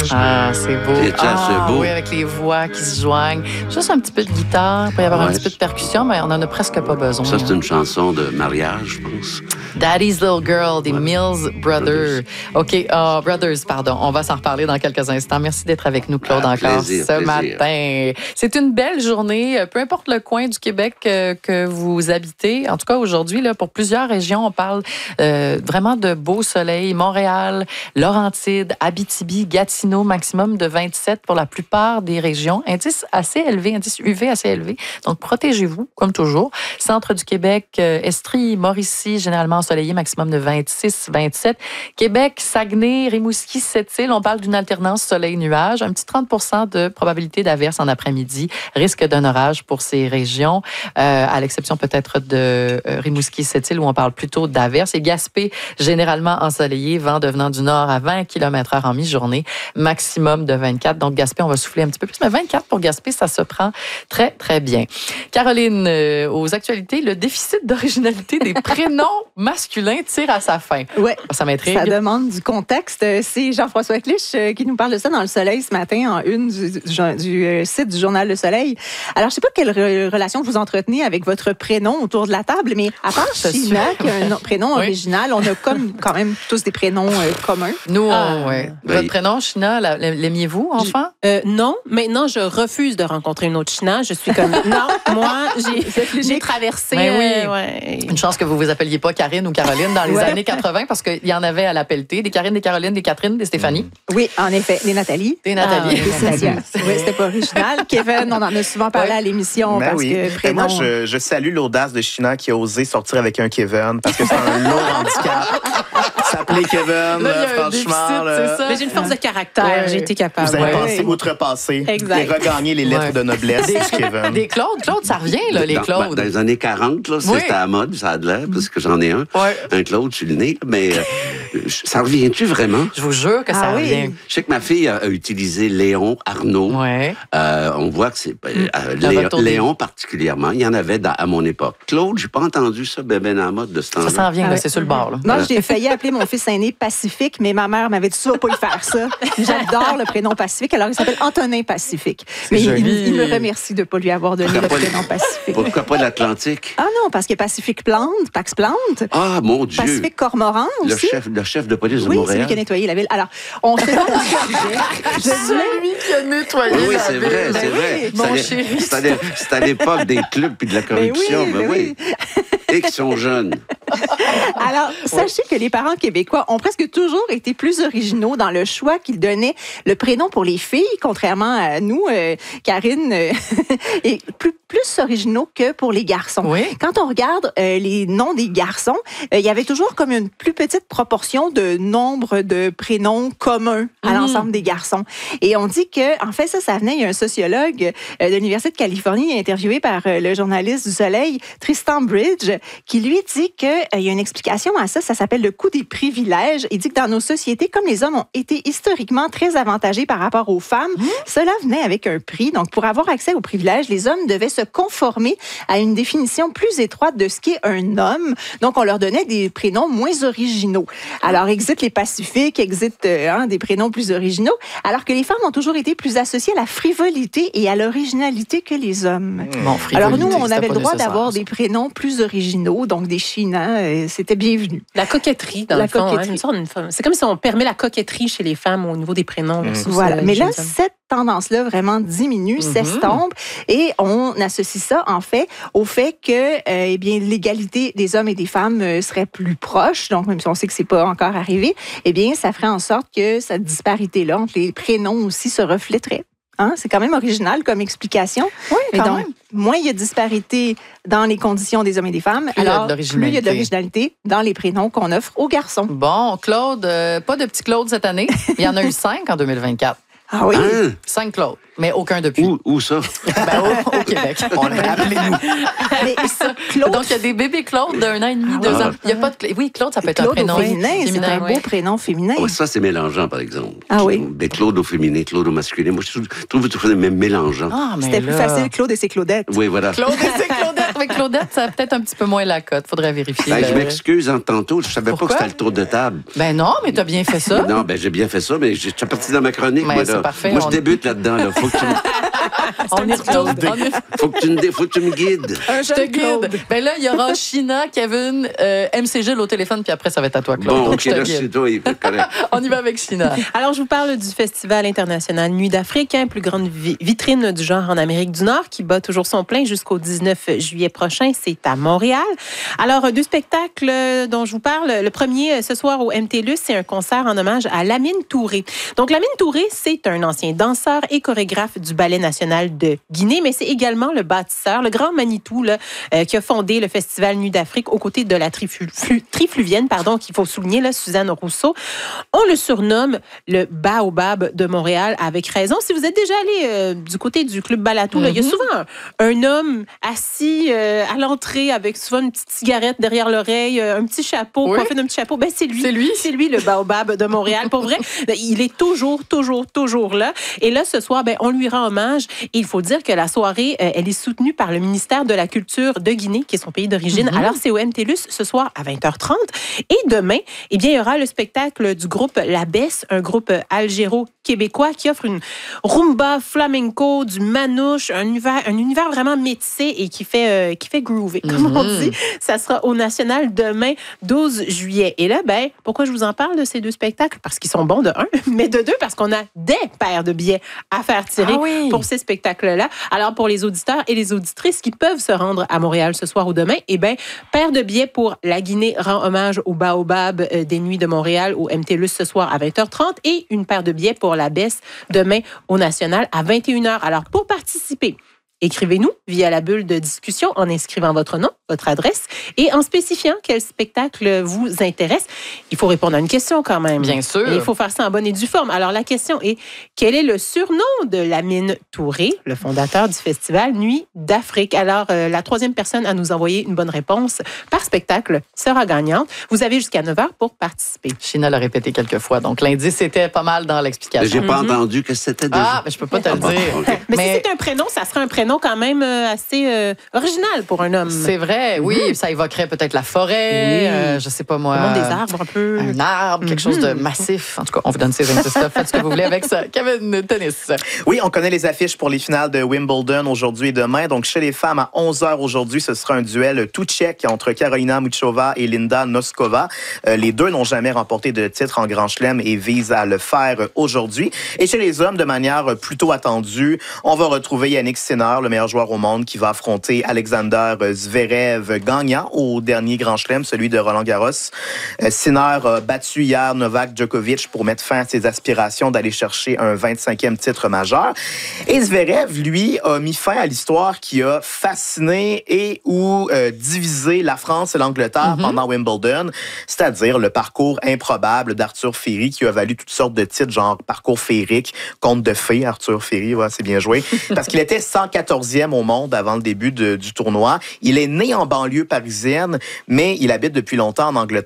Ah, c'est beau. C'est assez beau. Oui, avec les voix qui se joignent. Juste un petit peu de guitare, il peut y avoir un petit peu de percussion, mais on n'en a presque pas besoin. Ça, c'est une chanson de mariage, je pense. Daddy's Little Girl, des Mills Brothers. OK, Brothers, pardon. On va s'en reparler dans quelques instants. Merci d'être avec nous, Claude, encore ce matin. C'est une belle journée, peu importe le coin du Québec que vous habitez. En tout cas, aujourd'hui, là, pour plusieurs régions, on parle vraiment de beau soleil. Montréal, Laurentides, Abitibi, Gatineau, maximum de 27 pour la plupart des régions. Indice assez élevé, indice UV assez élevé. Donc, protégez-vous, comme toujours. Centre du Québec, Estrie, Mauricie, généralement ensoleillé, maximum de 26, 27. Québec, Saguenay, Rimouski, Sept-Îles, on parle d'une alternance soleil-nuage. Un petit 30 de probabilité d'averse en après-midi. Risque d'un orage pour ces régions, à l'exception peut-être de Rimouski, Sept-Îles, où on parle plutôt d'averse. Et Gaspé, généralement ensoleillé, vent devenant du nord à 20 km/h en mi-journée, maximum de 24. Donc, Gaspé, on va souffler un petit peu plus, mais 24 pour Gaspé, ça se prend très, très bien. Caroline, aux actualités, le déficit d'originalité des prénoms masculin tire à sa fin. Oui. Ça m'intrigue. Ça demande du contexte. C'est Jean-François Clich qui nous parle de ça dans Le Soleil ce matin, en une du site du Journal Le Soleil. Alors, je ne sais pas quelle relation vous entretenez avec votre prénom autour de la table, mais à part China, qui a un prénom original, on a quand même tous des prénoms communs. Nous, votre prénom, China, l'aimiez-vous, enfant? Non. Maintenant, je refuse de rencontrer une autre China. Je suis comme, non, moi, j'ai traversé... Une chance que vous vous appeliez pas Karine ou Caroline dans les années 80, parce qu'il y en avait à la pelletée. Des Karine, des Caroline, des Catherine, des Stéphanie. Oui, en effet. Des Nathalie. Des Nathalie. Des Cynthia. Oui, c'était pas original. Kevin, on en a souvent parlé à l'émission parce que prénom... Moi, je salue l'audace de China qui a osé sortir avec un Kevin parce que c'est un lourd handicap. S'appeler Kevin, franchement. Mais j'ai une force de caractère. J'ai été capable. Vous avez pensé outrepasser et regagner les lettres de noblesse du Kevin. Des Claude. Claude, ça revient, là, les Claude. Dans les années 40, là, c'était à la mode, ça a de l'air, parce que j'en ai un. Un Claude sur le nez. Mais ça revient-tu vraiment? Je vous jure que ça revient. Je sais que ma fille a utilisé Léon, Arnaud. On voit que c'est Léon particulièrement. Il y en avait à mon époque. Claude, j'ai pas entendu ça ben à la mode de ce temps-là. Ça s'en vient, c'est sur le bord. Là. Non, j'ai failli appeler mon fils aîné Pacifique, mais ma mère m'avait dit « Tu vas pas y faire ça. » J'adore le prénom Pacifique, alors il s'appelle Antonin Pacifique. Mais il me remercie de ne pas lui avoir donné le prénom Pacifique. Pourquoi pas l'Atlantique? Ah non, parce que Pacifique Plante, Pax Plante. Ah, mon Dieu! Pacifique Cormoran aussi. Le chef de police de Montréal. Oui, c'est lui qui a nettoyé la ville. Alors, on se demande c'est lui qui a nettoyé la ville. Oui, c'est vrai, c'est vrai. Mon chéri. C'est à l'époque des clubs puis de la corruption. Oui. Et qui sont jeunes. Alors, sachez que les parents québécois ont presque toujours été plus originaux dans le choix qu'ils donnaient le prénom pour les filles, contrairement à nous, Karine, est plus originaux que pour les garçons. Oui. Quand on regarde les noms des garçons, il y avait toujours comme une plus petite proportion de nombre de prénoms communs à l'ensemble des garçons. Et on dit que, en fait, ça venait, il y a un sociologue de l'Université de Californie interviewé par le journaliste du Soleil, Tristan Bridge, qui lui dit qu'il y a une explication à ça, ça s'appelle le coût des privilèges. Il dit que dans nos sociétés, comme les hommes ont été historiquement très avantagés par rapport aux femmes, cela venait avec un prix. Donc, pour avoir accès aux privilèges, les hommes devaient se conformer à une définition plus étroite de ce qu'est un homme. Donc, on leur donnait des prénoms moins originaux. Alors, exit les pacifiques, exit des prénoms plus originaux, alors que les femmes ont toujours été plus associées à la frivolité et à l'originalité que les hommes. Alors, nous, on avait le droit d'avoir des prénoms plus originaux, donc des China, c'était bienvenu. La coquetterie, dans le fond. C'est comme si on permet la coquetterie chez les femmes au niveau des prénoms. Voilà. Mais là, cette tendance-là vraiment diminue, s'estompe, et on associe ça, en fait, au fait que, l'égalité des hommes et des femmes serait plus proche. Donc, même si on sait que c'est pas encore arrivé, ça ferait en sorte que cette disparité-là entre les prénoms aussi se reflèterait. C'est quand même original comme explication. Oui, quand même. Moins il y a de disparité dans les conditions des hommes et des femmes, plus il y a de l'originalité dans les prénoms qu'on offre aux garçons. Bon, Claude, pas de petit Claude cette année. Il y en a eu 5 en 2024. Ah oui? 5 Claude, mais aucun depuis. Où ça? Au Québec. Appelez-nous. Claude... Donc, il y a des bébés Claude d'un an et demi, 2 ans. Il y a pas de... Oui, Claude, ça peut être un prénom féminin. C'est un beau prénom féminin. Oh, ça, c'est mélangeant, par exemple. Ah oui? Des Claude au féminin, Claude au masculin. Moi, je trouve tout même mélangeant. C'était plus facile, Claude et ses Claudettes. Oui, voilà. Claude et ses Claudettes, avec Claudette, ça a peut-être un petit peu moins la cote. Faudrait vérifier. Je m'excuse tantôt. Je savais pas que c'était le tour de table. Ben non, mais t'as bien fait ça. Non, j'ai bien fait ça, mais je suis parti dans ma chronique. Ben, moi, c'est parfait. Moi, je débute là-dedans. Là. Faut que tu Faut que tu me guides. Je te guide. Ben là, il y aura China, Kevin, MC Gilles au téléphone, puis après, ça va être à toi, Claude. Bon, donc, OK, là, c'est toi. On y va avec China. Alors, je vous parle du Festival international Nuit d'Afrique, plus grande vitrine du genre en Amérique du Nord, qui bat toujours son plein jusqu'au 19 juillet prochain. C'est à Montréal. Alors, 2 spectacles dont je vous parle. Le premier, ce soir au MTLUS, c'est un concert en hommage à Lamine Touré. Donc, Lamine Touré, c'est un ancien danseur et chorégraphe du Ballet national de Guinée, mais c'est également le bâtisseur, le grand Manitou, là, qui a fondé le Festival Nuit d'Afrique aux côtés de la trifluvienne, qu'il faut souligner, là, Suzanne Rousseau. On le surnomme le Baobab de Montréal, avec raison. Si vous êtes déjà allé du côté du Club Balatou, là, il y a souvent un homme assis à l'entrée avec souvent une petite cigarette derrière l'oreille, un petit chapeau, coiffé d'un petit chapeau. Ben, c'est lui. C'est lui, le Baobab de Montréal. Pour vrai, il est toujours là. Et là, ce soir, on lui rend hommage. Et il faut dire que la soirée, elle est soutenue par le ministère de la Culture de Guinée, qui est son pays d'origine. Alors, c'est au MTLUS ce soir à 20h30. Et demain, il y aura le spectacle du groupe La Besse, un groupe algéro-québécois qui offre une rumba flamenco, du manouche, un univers vraiment métissé et qui fait groover, comme on dit. Ça sera au National demain, 12 juillet. Et là, pourquoi je vous en parle de ces 2 spectacles? Parce qu'ils sont bons de 1, mais de 2, parce qu'on a des paires de billets à faire tirer pour ces spectacles-là. Alors, pour les auditeurs et les auditrices qui peuvent se rendre à Montréal ce soir ou demain, paire de billets pour La Guinée rend hommage au Baobab des Nuits de Montréal au MTLUS ce soir à 20h30 et une paire de billets pour La Besse demain au National à 21h. Alors, pour participer, écrivez-nous via la bulle de discussion en inscrivant votre nom, votre adresse et en spécifiant quel spectacle vous intéresse. Il faut répondre à une question quand même. Bien sûr. Et il faut faire ça en bonne et due forme. Alors, la question est, quel est le surnom de Lamine Touré, le fondateur du Festival Nuit d'Afrique? Alors, la 3e personne à nous envoyer une bonne réponse par spectacle sera gagnante. Vous avez jusqu'à 9h pour participer. China l'a répété quelques fois, donc l'indice était pas mal dans l'explication. J'ai pas entendu que c'était déjà. Je peux pas te le dire. Okay. Mais si c'est un prénom, ça serait un prénom quand même assez original pour un homme. C'est vrai, oui. Ça évoquerait peut-être la forêt, je sais pas moi. Le monde des arbres un peu. Un arbre, quelque chose de massif. En tout cas, on vous donne ces indices-là. Faites ce que vous voulez avec ça. Kevin, tennis. Oui, on connaît les affiches pour les finales de Wimbledon aujourd'hui et demain. Donc, chez les femmes, à 11h aujourd'hui, ce sera un duel tout tchèque entre Karolina Muchova et Linda Noskova. Les 2 n'ont jamais remporté de titre en Grand Chelem et visent à le faire aujourd'hui. Et chez les hommes, de manière plutôt attendue, on va retrouver Yannick Sinner, le meilleur joueur au monde, qui va affronter Alexander Zverev, gagnant au dernier Grand Chelem, celui de Roland-Garros. Sinner a battu hier Novak Djokovic pour mettre fin à ses aspirations d'aller chercher un 25e titre majeur. Et Zverev, lui, a mis fin à l'histoire qui a fasciné et ou divisé la France et l'Angleterre pendant Wimbledon, c'est-à-dire le parcours improbable d'Arthur Ferry qui a valu toutes sortes de titres, genre parcours féerique, conte de fées, Arthur Ferry, ouais, c'est bien joué, parce qu'il était 114e au monde avant le début du tournoi. Il est né en banlieue parisienne, mais il habite depuis longtemps en Angleterre.